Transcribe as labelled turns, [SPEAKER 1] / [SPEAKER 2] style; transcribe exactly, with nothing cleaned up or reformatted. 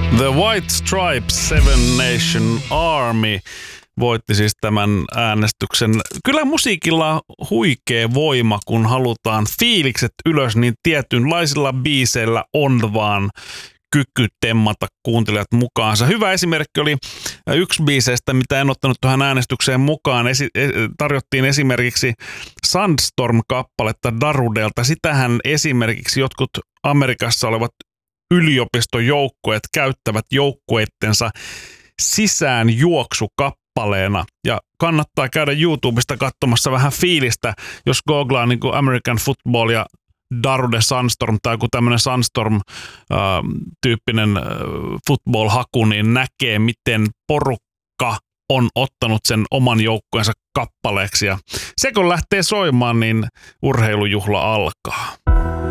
[SPEAKER 1] The White Stripes Seven Nation Army voitti siis tämän äänestyksen. Kyllä musiikilla on huikea voima, kun halutaan fiilikset ylös, niin tietynlaisilla biiseillä on vaan kyky temmata kuuntelijat mukaansa. Hyvä esimerkki oli yksi biiseistä, mitä en ottanut tuohon äänestykseen mukaan. Esi- tarjottiin esimerkiksi Sandstorm-kappaletta Darudelta. Sitähän esimerkiksi jotkut Amerikassa olevat yliopistojoukkueet käyttävät joukkueittensa sisään juoksukappaleena. Ja kannattaa käydä YouTubesta katsomassa vähän fiilistä, jos googlaa niin kuin American Football ja Darude Sandstorm tai joku tämmöinen Sandstorm-tyyppinen äh, football-haku, niin näkee, miten porukka on ottanut sen oman joukkueensa kappaleeksi. Ja se kun lähtee soimaan, niin urheilujuhla alkaa.